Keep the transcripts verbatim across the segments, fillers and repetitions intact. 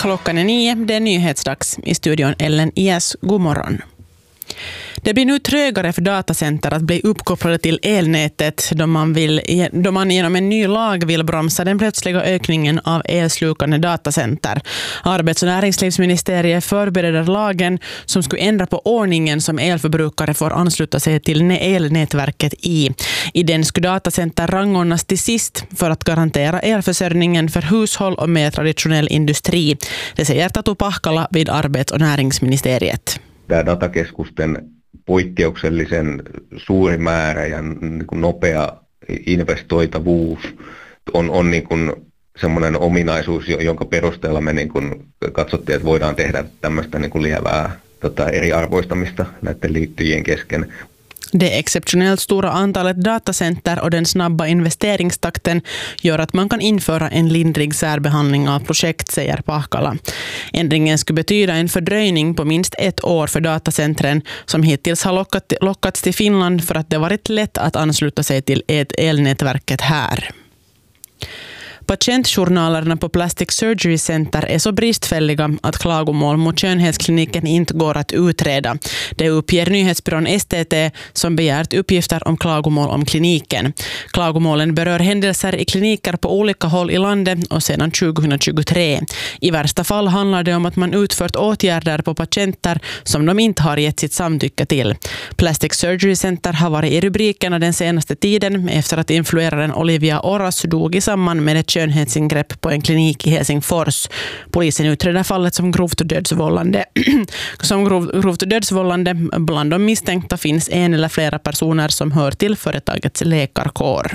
Klockan är nio, det är nyhetsdags. I studion Ellen Ias, god morgon. Det blir nu trögare för datacenter att bli uppkopplade till elnätet då man, vill, då man genom en ny lag vill bromsa den plötsliga ökningen av elslukande datacenter. Arbets- och näringslivsministeriet förbereder lagen som skulle ändra på ordningen som elförbrukare får ansluta sig till elnätverket i. I den skulle datacenter rangordnas till sist för att garantera elförsörjningen för hushåll och mer traditionell industri. Det säger Tatu Pahkala vid Arbets- och näringsministeriet. Tämä datakeskusten poikkeuksellisen suuri määrä ja niin kuin nopea investoitavuus on, on niin kuin semmoinen ominaisuus, jonka perusteella me niin kuin katsottiin, että voidaan tehdä tämmöistä niin kuin lievää tota, eriarvoistamista näiden liittyjien kesken. Det exceptionellt stora antalet datacenter och den snabba investeringstakten gör att man kan införa en lindrig särbehandling av projekt, säger Pahkala. Ändringen skulle betyda en fördröjning på minst ett år för datacentren som hittills har lockat, lockats till Finland för att det varit lätt att ansluta sig till ett elnätverket här. Patientjournalerna på Plastic Surgery Center är så bristfälliga att klagomål mot skönhetskliniken inte går att utreda. Det uppger nyhetsbyrån S T T som begärt uppgifter om klagomål om kliniken. Klagomålen berör händelser i kliniker på olika håll i landet och sedan tjugohundratjugotre. I värsta fall handlar det om att man utfört åtgärder på patienter som de inte har gett sitt samtycke till. Plastic Surgery Center har varit i rubrikerna den senaste tiden efter att influeraren Olivia Oras dog i samband med ett skönhetsingrepp på en klinik i Helsingfors. Polisen utreder fallet som grovt dödsvållande. som grov, grovt dödsvållande. Bland de misstänkta finns en eller flera personer som hör till företagets läkarkår.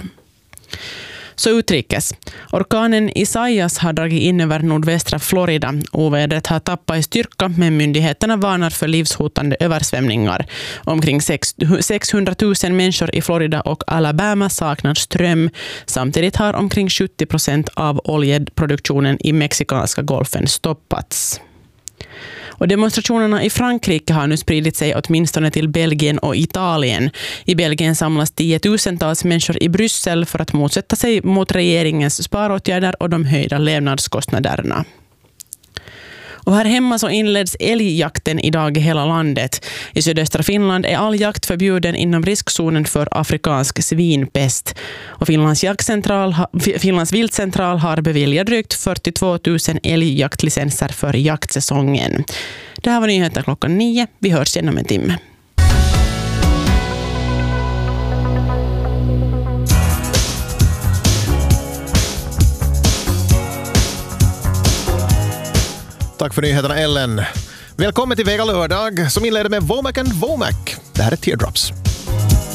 Så utrikes. Orkanen Isaias har dragit in över nordvästra Florida. Ovädret har tappat i styrka, men myndigheterna varnar för livshotande översvämningar. Omkring sexhundratusen människor i Florida och Alabama saknar ström. Samtidigt har omkring sjuttio procent av oljeproduktionen i Mexikanska golfen stoppats. Och demonstrationerna i Frankrike har nu spridit sig åtminstone till Belgien och Italien. I Belgien samlas tiotusentals människor i Bryssel för att motsätta sig mot regeringens sparåtgärder och de höjda levnadskostnaderna. Och här hemma så inleds älgjakten idag i hela landet. I sydöstra Finland är all jakt förbjuden inom riskzonen för afrikansk svinpest. Och Finlands, jaktcentral, Finlands viltcentral har beviljat drygt fyrtiotvå tusen älgjaktlicenser för jaktsäsongen. Det här var nyheter klockan nio. Vi hörs igen om en timme. Tack för nyheterna, Ellen. Välkommen till Vega lördag som inleder med Womack and Womack. Det här är Teardrops.